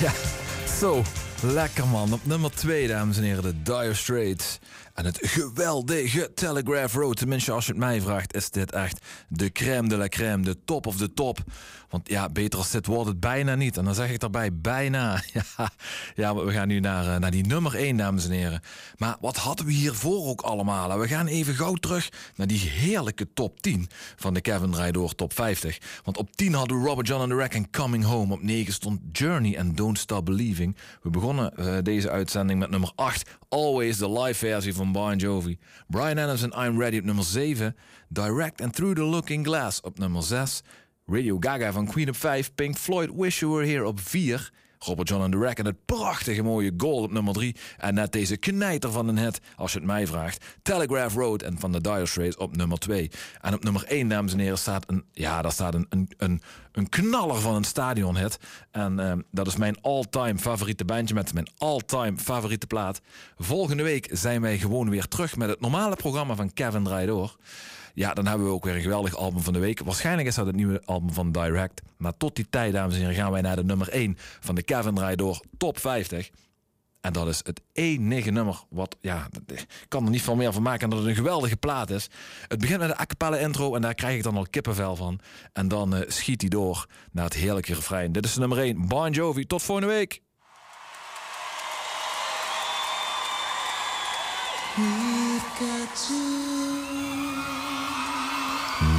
Ja, zo. Lekker man. Op nummer 2, dames en heren, de Dire Straits. En het geweldige Telegraph Road. Tenminste, als je het mij vraagt, is dit echt de crème de la crème. De top of de top. Want ja, beter als dit wordt het bijna niet. En dan zeg ik daarbij bijna. Ja, we gaan nu naar die nummer 1, dames en heren. Maar wat hadden we hiervoor ook allemaal? We gaan even gauw terug naar die heerlijke top 10 van de Kevin Draaidoor Top 50. Want op 10 hadden we Robert John and the Wreck en Coming Home. Op 9 stond Journey en Don't Stop Believing. We begonnen deze uitzending met nummer 8. Always, de live versie van Bon Jovi. Bryan Adams en I'm Ready op nummer 7. Direct and Through the Looking Glass op nummer 6. Radio Gaga van Queen op 5. Pink Floyd, Wish You Were Here op 4. Robert John and the Wreck en het prachtige mooie Gold op nummer 3. En net deze knijter van een hit, als je het mij vraagt. Telegraph Road en van de Dire Straits op nummer 2. En op nummer 1, dames en heren, staat een knaller van een stadionhit. En dat is mijn all-time favoriete bandje met mijn all-time favoriete plaat. Volgende week zijn wij gewoon weer terug met het normale programma van Kevin Draaidoor. Ja, dan hebben we ook weer een geweldig album van de week. Waarschijnlijk is dat het nieuwe album van Direct. Maar tot die tijd, dames en heren, gaan wij naar de nummer 1 van de Kevin Draaidoor Top 50. En dat is het enige nummer wat, ja, ik kan er niet veel meer van maken. En dat het een geweldige plaat is. Het begint met een a cappella intro en daar krijg ik dan al kippenvel van. En dan schiet hij door naar het heerlijke refrein. Dit is de nummer 1, Bon Jovi. Tot volgende week. We've got to